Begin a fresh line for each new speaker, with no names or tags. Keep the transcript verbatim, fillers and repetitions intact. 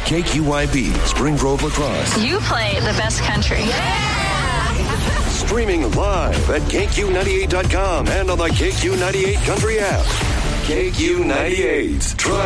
K Q Y B, Spring Grove, La Crosse.
You play the best country.
Streaming live at K Q ninety-eight dot com and on the K Q ninety-eight Country app. K Q ninety-eight. Try